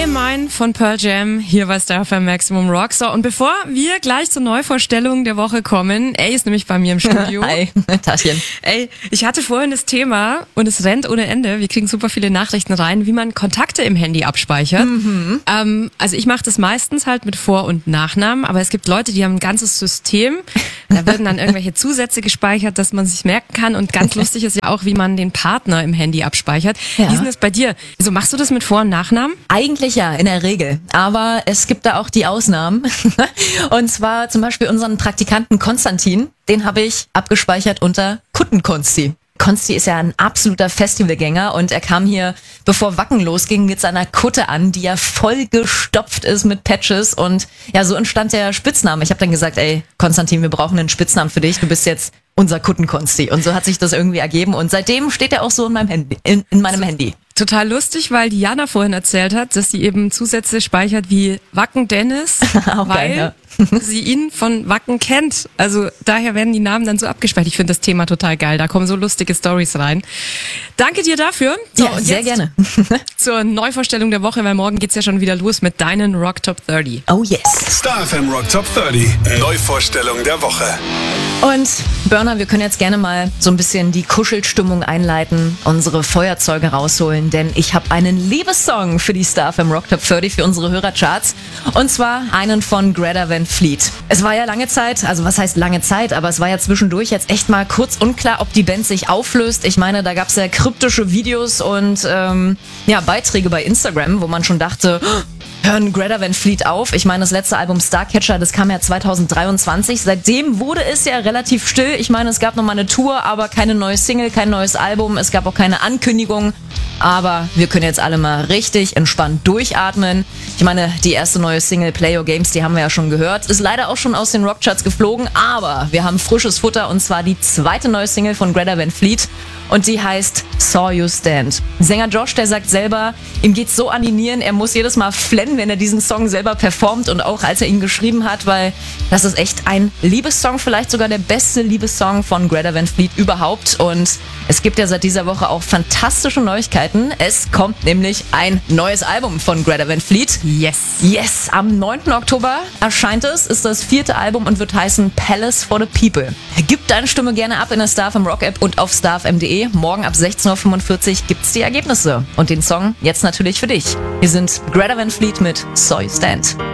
Mine von Pearl Jam, hier bei Star FM Maximum Rock. So, und bevor wir gleich zur Neuvorstellung der Woche kommen, ist nämlich bei mir im Studio. Hi, Taschen. Ich hatte vorhin das Thema und es rennt ohne Ende. Wir kriegen super viele Nachrichten rein, wie man Kontakte im Handy abspeichert. Also ich mache das meistens halt mit Vor- und Nachnamen, aber es gibt Leute, die haben ein ganzes System. Da werden dann irgendwelche Zusätze gespeichert, dass man sich merken kann. Und ganz lustig ist ja auch, wie man den Partner im Handy abspeichert. Ja. Wie ist denn das bei dir? Also machst du das mit Vor- und Nachnamen? Eigentlich ja, in der Regel. Aber es gibt da auch die Ausnahmen. Und zwar zum Beispiel unseren Praktikanten Konstantin. Den habe ich abgespeichert unter Kuttenkonsti. Konsti ist ja ein absoluter Festivalgänger und er kam hier, bevor Wacken losging, mit seiner Kutte an, die ja voll gestopft ist mit Patches und ja, so entstand der Spitzname. Ich habe dann gesagt, ey, Konstantin, wir brauchen einen Spitznamen für dich, du bist jetzt unser Kuttenkonsti. Und so hat sich das irgendwie ergeben und seitdem steht er auch so in meinem Handy, in meinem Handy. Total lustig, weil Diana vorhin erzählt hat, dass sie eben Zusätze speichert wie Wacken Dennis, Auch weil geil, ja. sie ihn von Wacken kennt. Also daher werden die Namen dann so abgespeichert. Ich finde das Thema total geil. Da kommen so lustige Storys rein. Danke dir dafür. So, Ja, und sehr jetzt gerne. zur Neuvorstellung der Woche, weil morgen geht's ja schon wieder los mit deinen Rock Top 30. Oh yes. Star FM Rock Top 30. Neuvorstellung der Woche. Und Burner, wir können jetzt gerne mal so ein bisschen die Kuschelstimmung einleiten, unsere Feuerzeuge rausholen, denn ich habe einen Liebessong für die Star FM Rock Top 30 für unsere Hörercharts und zwar einen von Greta Van Fleet. Es war ja lange Zeit, also was heißt lange Zeit, aber es war ja zwischendurch jetzt echt mal kurz unklar, ob die Band sich auflöst. Ich meine, da gab es ja kryptische Videos und Beiträge bei Instagram, wo man schon dachte, hören Greta Van Fleet auf. Ich meine, das letzte Album Starcatcher, das kam ja 2023. Seitdem wurde es ja relativ still. Ich meine, es gab nochmal eine Tour, aber keine neue Single, kein neues Album. Es gab auch keine Ankündigung. Aber wir können jetzt alle mal richtig entspannt durchatmen. Ich meine, die erste neue Single, Play Your Games, die haben wir ja schon gehört. Ist leider auch schon aus den Rockcharts geflogen, aber wir haben frisches Futter und zwar die zweite neue Single von Greta Van Fleet. Und die heißt Saw You Stand. Sänger Josh, der sagt selber, ihm geht's so an die Nieren, er muss jedes Mal flennen, wenn er diesen Song selber performt und auch als er ihn geschrieben hat, weil das ist echt ein Liebessong, vielleicht sogar der beste Liebessong von Greta Van Fleet überhaupt. Und es gibt ja seit dieser Woche auch fantastische Neuigkeiten. Es kommt nämlich ein neues Album von Greta Van Fleet. Yes, am 9. Oktober erscheint es, ist das 4. Album und wird heißen Palace for the People. Gib deine Stimme gerne ab in der Star FM Rock App und auf starfm.de. Morgen ab 16:45 Uhr gibt's die Ergebnisse und den Song jetzt natürlich für dich. Hier sind Greta Van Fleet mit Saw You Stand.